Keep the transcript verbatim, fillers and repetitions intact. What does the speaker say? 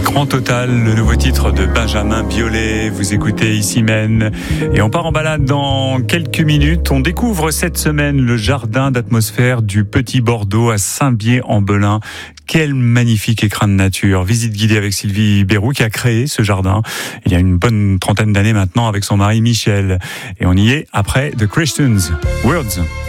Grand Total, le nouveau titre de Benjamin Biolay. Vous écoutez Ici Même. Et on part en balade dans quelques minutes. On découvre cette semaine le jardin d'atmosphère du Petit Bordeaux à Saint-Bier-en-Belin. Quel magnifique écrin de nature. Visite guidée avec Sylvie Bérou qui a créé ce jardin il y a une bonne trentaine d'années maintenant avec son mari Michel. Et on y est après The Christians. Words.